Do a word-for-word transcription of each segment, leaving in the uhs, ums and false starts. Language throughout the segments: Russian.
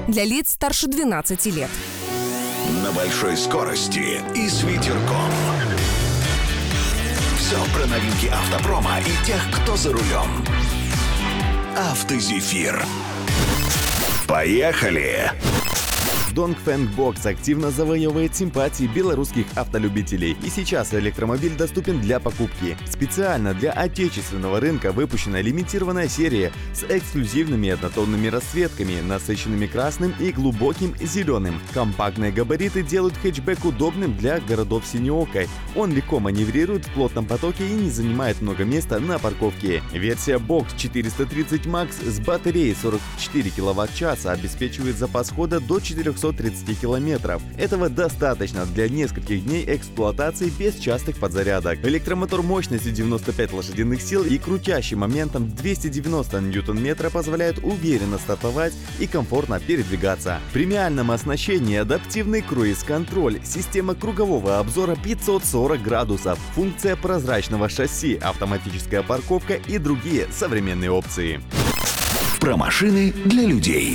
для лиц старше двенадцати лет. На большой скорости и с ветерком. Все про новинки автопрома и тех, кто за рулем. Автозефир. Поехали! Dongfeng Box активно завоевывает симпатии белорусских автолюбителей, и сейчас электромобиль доступен для покупки. Специально для отечественного рынка выпущена лимитированная серия с эксклюзивными однотонными расцветками, насыщенными красным и глубоким зеленым. Компактные габариты делают хэтчбэк удобным для городов синеокой. Он легко маневрирует в плотном потоке и не занимает много места на парковке. Версия Box четыреста тридцать макс с батареей сорок четыре киловатт-часа обеспечивает запас хода до четырехсот тридцати километров. Этого достаточно для нескольких дней эксплуатации без частых подзарядок. Электромотор мощностью девяносто пять лошадиных сил и крутящим моментом двести девяносто ньютон-метра позволяет уверенно стартовать и комфортно передвигаться. В премиальном оснащении адаптивный круиз-контроль, система кругового обзора пятьсот сорок градусов, функция прозрачного шасси, автоматическая парковка и другие современные опции. Про машины для людей.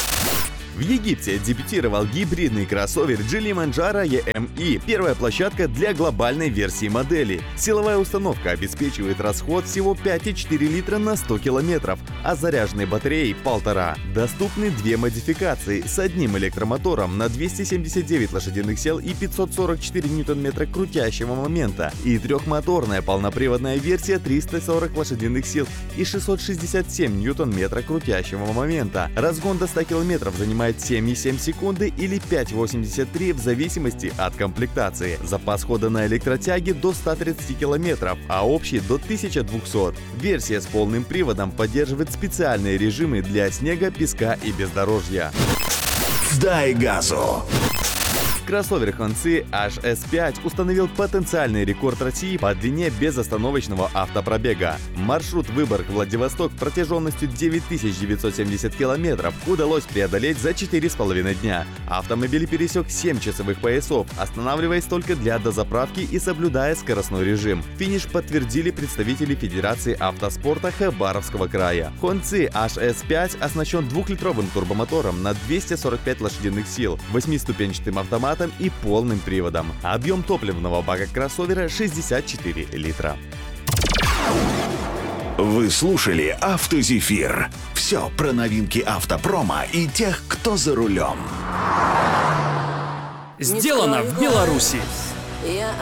В Египте дебютировал гибридный кроссовер Geely Manjaro и эм и, первая площадка для глобальной версии модели. Силовая установка обеспечивает расход всего пять и четыре литра на сто километров, а заряженной батареей полтора. Доступны две модификации с одним электромотором на двести семьдесят девять лошадиных сил и пятьсот сорок четыре ньютон-метра крутящего момента и трехмоторная полноприводная версия триста сорок лошадиных сил и шестьсот шестьдесят семь ньютон-метра крутящего момента. Разгон до ста километров занимает семь и семь секунды или пять и восемьдесят три в зависимости от комплектации. Запас хода на электротяге до ста тридцати километров, а общий до тысячи двухсот. Версия с полным приводом поддерживает специальные режимы для снега, песка и бездорожья. Дай газу! Кроссовер Honsy эйч эс пять установил потенциальный рекорд России по длине безостановочного автопробега. Маршрут Выборг-Владивосток протяженностью девять тысяч девятьсот семьдесят километров удалось преодолеть за четыре с половиной дня. Автомобиль пересек семь часовых поясов, останавливаясь только для дозаправки и соблюдая скоростной режим. Финиш подтвердили представители Федерации автоспорта Хабаровского края. Honsy эйч эс пять оснащен двухлитровым турбомотором на двести сорок пять лошадиных сил, восьмиступенчатым автоматом и полным приводом. Объем топливного бака кроссовера шестьдесят четыре литра. Вы слушали Автозефир. Все про новинки автопрома и тех, кто за рулем. Сделано в Беларуси.